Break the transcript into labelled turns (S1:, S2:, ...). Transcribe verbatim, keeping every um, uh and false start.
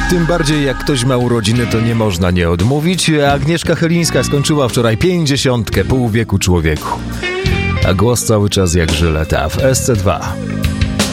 S1: Tym bardziej jak ktoś ma urodziny, to nie można nie odmówić. Agnieszka Chylińska skończyła wczoraj pięćdziesiątkę, pół wieku człowieku. A głos cały czas jak żyleta w S C dwa.